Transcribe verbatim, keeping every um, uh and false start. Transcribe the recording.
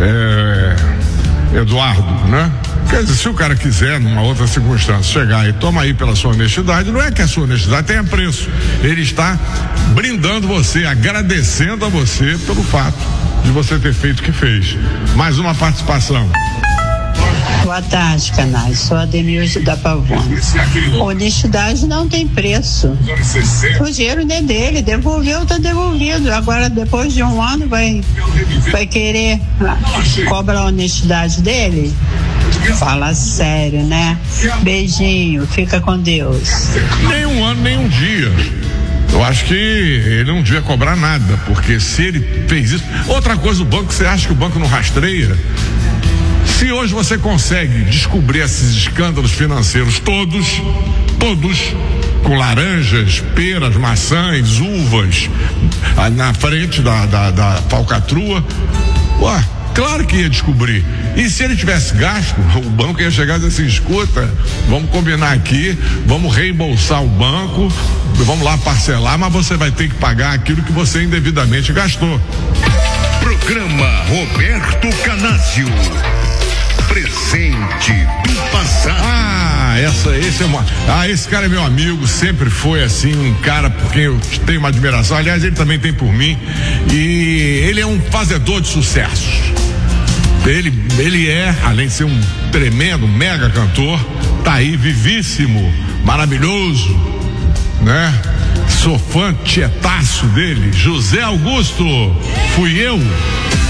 é, Eduardo, né? Quer dizer, se o cara quiser, numa outra circunstância, chegar e toma aí pela sua honestidade, não é que a sua honestidade tenha preço. Ele está brindando você, agradecendo a você pelo fato de você ter feito o que fez. Mais uma participação. Boa tarde, canais. Sou a Denilson da Pavona. Honestidade não tem preço. O dinheiro não é dele, devolveu, tá devolvido. Agora, depois de um ano, vai, vai querer cobrar a honestidade dele? Fala sério, né? Beijinho, fica com Deus. Nem um ano, nem um dia. Eu acho que ele não devia cobrar nada, porque se ele fez isso. Outra coisa, o banco, você acha que o banco não rastreia? Se hoje você consegue descobrir esses escândalos financeiros todos, todos, com laranjas, peras, maçãs, uvas, na frente da, da, da falcatrua, ué, claro que ia descobrir. E se ele tivesse gasto, o banco ia chegar e dizer assim: escuta, vamos combinar aqui, vamos reembolsar o banco, vamos lá parcelar, mas você vai ter que pagar aquilo que você indevidamente gastou. Programa Roberto Canásio. Presente do passado. Ah, essa, esse é uma. Ah, esse cara é meu amigo, sempre foi assim, um cara por quem eu tenho uma admiração. Aliás, ele também tem por mim. E ele é um fazedor de sucessos. Ele, ele é, além de ser um tremendo, mega cantor, tá aí, vivíssimo, maravilhoso, né? Sou fã tietaço dele. José Augusto, fui eu.